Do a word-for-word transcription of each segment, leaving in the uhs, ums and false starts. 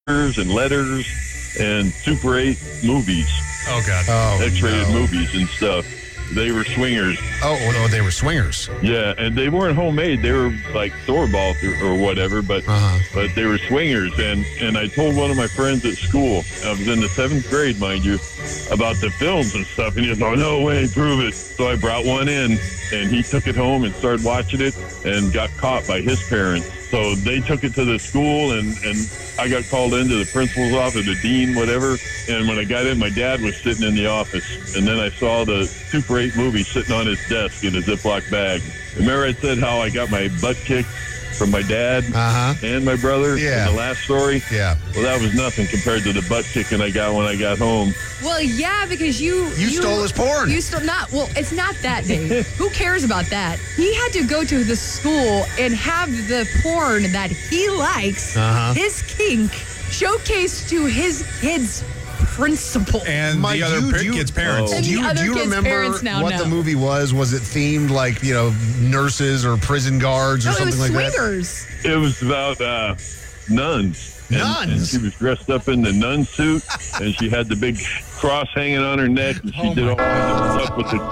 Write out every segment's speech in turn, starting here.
and letters and Super eight movies. Oh, God. Oh, X-rated no. movies and stuff. They were swingers. Oh, no, they were swingers. Yeah, and they weren't homemade. They were like store-bought or, or whatever, but Uh-huh. but they were swingers. And, and I told one of my friends at school, I was in the seventh grade, mind you, about the films and stuff. And he was like, no way, prove it. So I brought one in, and he took it home and started watching it and got caught by his parents. So they took it to the school, and, and I got called into the principal's office, the dean, whatever. And when I got in, my dad was sitting in the office. And then I saw the Super eight movie sitting on his desk in a Ziploc bag. Remember I said how I got my butt kicked from my dad Uh-huh. and my brother Yeah. in the last story? Yeah. Well, that was nothing compared to the butt kicking I got when I got home. Well, yeah, because you... You stole his porn. You stole... Not... Well, it's not that, Dave. Who cares about that? He had to go to the school and have the porn that he likes, Uh-huh. his kink, showcased to his kids' principal. And Mike, the other you- per- you- kids' parents. Oh. And Do you, the other do you kids' remember parents now what know. the movie was? Was it themed like, you know, nurses or prison guards or No, it something was like that? swingers. It was about uh, nuns. And, Nuns? and she was dressed up in the nun suit, and she had the big cross hanging on her neck, and she Oh did my all kinds of stuff with the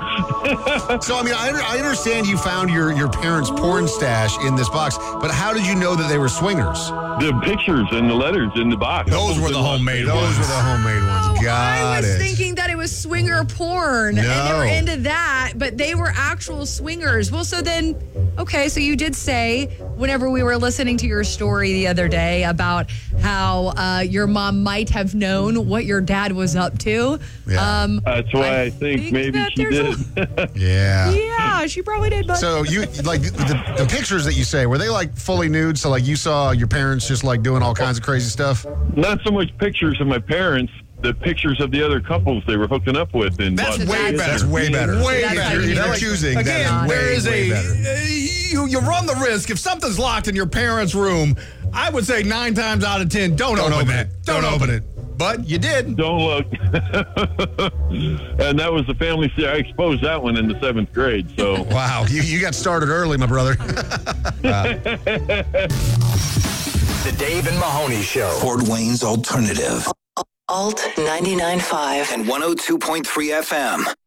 dress. So, I mean, I, under- I understand you found your, your parents' porn stash in this box, but how did you know that they were swingers? The pictures and the letters in the box. Those were the homemade Those ones. were the homemade ones. Oh, Got I was it. thinking that it was swinger porn, and they No. were into that, but they were actual swingers. Well, so then, okay, so you did say whenever we were listening to your story the other day about how uh, your mom might have known what your dad was up to. Yeah. Um, That's why I, think, think maybe that she there's did. yeah. yeah, she probably did. But So you like the, the pictures that you say, were they like fully nude? So like you saw your parents just like doing all kinds of crazy stuff? Not so much pictures of my parents, the pictures of the other couples they were hooking up with. In That's Las way Vegas. better. That's way better. Way That's better. how you If do you're it. choosing, Again, that is way, there is way a better. uh, you you run the risk if something's locked in your parents' room. I would say nine times out of ten, don't, Don't open, open that. it. Don't, Don't open open it. But you did. Don't look. And that was the family. I exposed that one in the seventh grade. So Wow, you, you got started early, my brother. The Dave and Mahoney Show. Fort Wayne's Alternative. Alt ninety-nine point five. And one oh two point three F M.